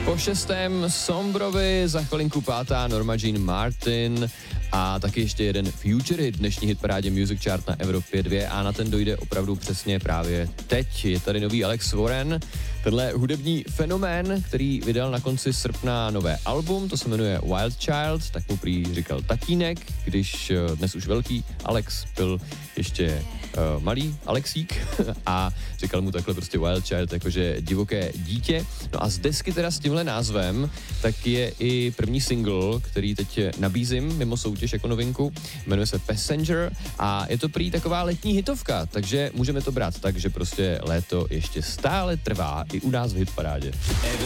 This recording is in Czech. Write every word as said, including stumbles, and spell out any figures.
Po šestém Sombrovi, za chvilinku pátá Norma Jean Martin a taky ještě jeden future hit dnešní hitparádě Music Chart na Evropě dva a na ten dojde opravdu přesně právě teď. Je tady nový Alex Warren, tenhle hudební fenomén, který vydal na konci srpna nové album, to se jmenuje Wild Child, tak mu prý říkal tatínek, když dnes už velký Alex byl ještě uh, malý Alexík a říkal mu takhle prostě Wild Child, jakože divoké dítě. No a z desky teda s tímhle názvem, tak je i první single, který teď nabízím mimo soutěž jako novinku, jmenuje se Passenger a je to prý taková letní hitovka, takže můžeme to brát tak, že prostě léto ještě stále trvá i u nás v hitparádě.